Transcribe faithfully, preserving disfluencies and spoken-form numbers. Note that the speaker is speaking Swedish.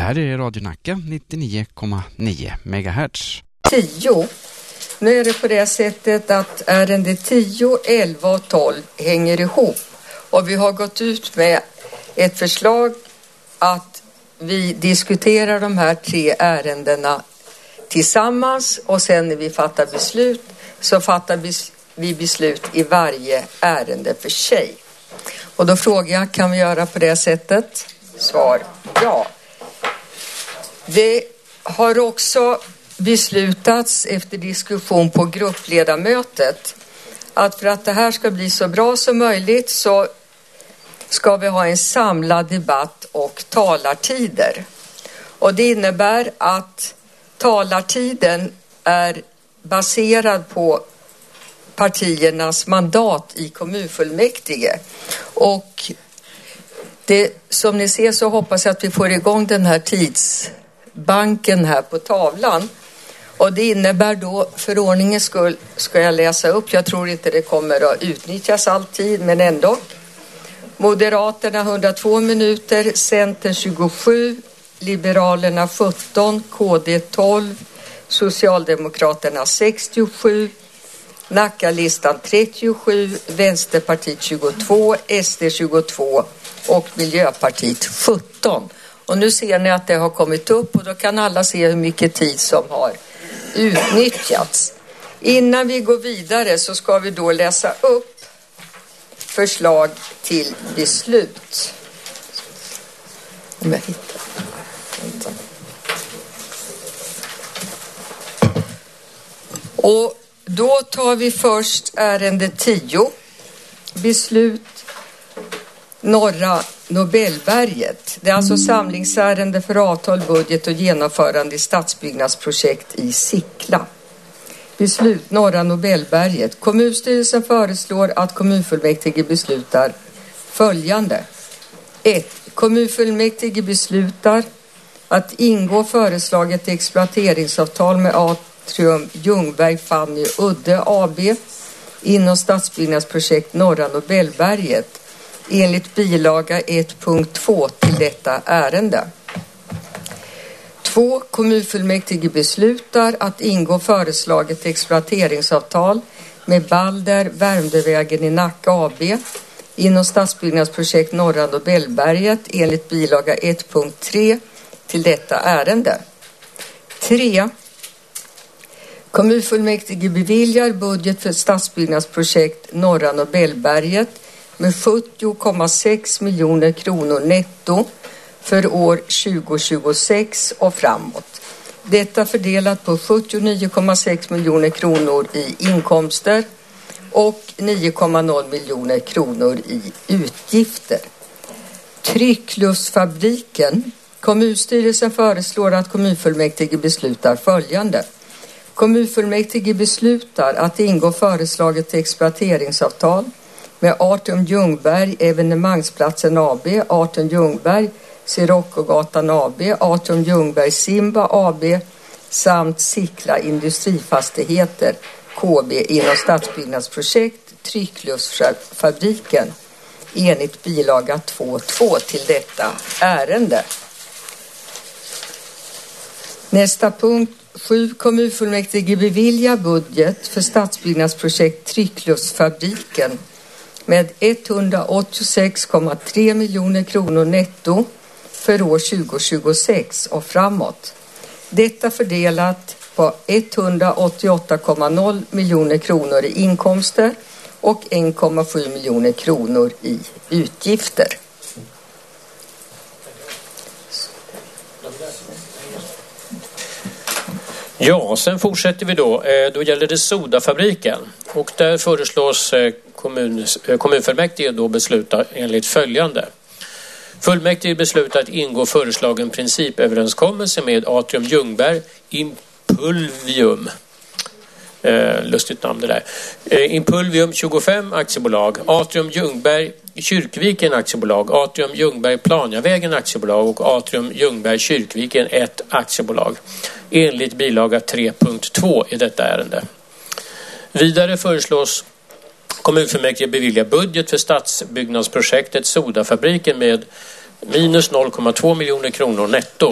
här är Radio Nacka nittionio komma nio megahertz. tio. Nu är det på det sättet att ärende tio, elva och tolv hänger ihop. Och vi har gått ut med ett förslag att vi diskuterar de här tre ärendena tillsammans. Och sen när vi fattar beslut så fattar vi beslut i varje ärende för sig. Och då frågar jag, kan vi göra på det sättet? Svar ja. Det har också beslutats efter diskussion på gruppledamötet att för att det här ska bli så bra som möjligt så ska vi ha en samlad debatt och talartider. Och det innebär att talartiden är baserad på partiernas mandat i kommunfullmäktige. Och det, som ni ser så hoppas jag att vi får igång den här tidsbanken här på tavlan. Och det innebär då, för ordningens skull ska jag läsa upp, jag tror inte det kommer att utnyttjas alltid, men ändå. Moderaterna hundratvå minuter, Centern tjugosju, Liberalerna sjutton, K D tolv, Socialdemokraterna sextiosju, Nackalistan trettiosju, Vänsterpartiet tjugotvå, S D tjugotvå och Miljöpartiet sjutton. Och nu ser ni att det har kommit upp och då kan alla se hur mycket tid som har utnyttjats. Innan vi går vidare så ska vi då läsa upp förslag till beslut. Om jag hittar. Vänta. Och då tar vi först ärende tio. Beslut Norra Nobelberget. Det är alltså samlingsärende för avtal, budget och genomförande i stadsbyggnadsprojekt i Sickla. Beslut Norra Nobelberget. Kommunstyrelsen föreslår att kommunfullmäktige beslutar följande. ett. Kommunfullmäktige beslutar att ingå föreslaget exploateringsavtal med Atrium Ljungberg Fanny Udde A B inom stadsbyggnadsprojekt Norra Nobelberget enligt bilaga ett punkt två till detta ärende. två. Kommunfullmäktige beslutar att ingå föreslaget exploateringsavtal med Balder Värmdövägen i Nacka A B inom stadsbyggnadsprojekt Norra Nobelberget enligt bilaga ett punkt tre till detta ärende. tre. Kommunfullmäktige beviljar budget för stadsbyggnadsprojekt Norra Nobelberget med sjuttio komma sex miljoner kronor netto för år tjugo tjugosex och framåt. Detta fördelat på sjuttionio komma sex miljoner kronor i inkomster och nio komma noll miljoner kronor i utgifter. Tryckluftfabriken. Kommunstyrelsen föreslår att kommunfullmäktige beslutar följande. Kommunfullmäktige beslutar att ingå föreslaget exploateringsavtal med Atrium Ljungberg Evenemangsplatsen A B, Atrium Ljungberg Sirokkogatan A B, Atrium Ljungberg Simba A B samt Sickla Industrifastigheter K B inom stadsbyggnadsprojekt Tryckluftfabriken enligt bilaga två punkt två till detta ärende. Nästa punkt. sju. Kommunfullmäktige beviljar budget för stadsbyggnadsprojekt Tryckluftfabriken med etthundraåttiosex komma tre miljoner kronor netto för år tjugo tjugosex och framåt. Detta fördelat på etthundraåttioåtta komma noll miljoner kronor i inkomster och en komma sju miljoner kronor i utgifter. Ja, sen fortsätter vi då. Då gäller det sodafabriken. Och där föreslås kommun, kommunfullmäktige då besluta enligt följande. Fullmäktige beslutar att ingå föreslagen principöverenskommelse med Atrium Ljungberg Impulvium. Eh, lustigt namn det där. Eh, Impulvium tjugofem aktiebolag, Atrium Ljungberg Kyrkviken aktiebolag, Atrium Ljungberg Planjavägen aktiebolag och Atrium Ljungberg Kyrkviken ett aktiebolag enligt bilaga tre punkt två i detta ärende. Vidare föreslås kommunfullmäktige bevilja budget för stadsbyggnadsprojektet Sodafabriken med minus noll komma två miljoner kronor netto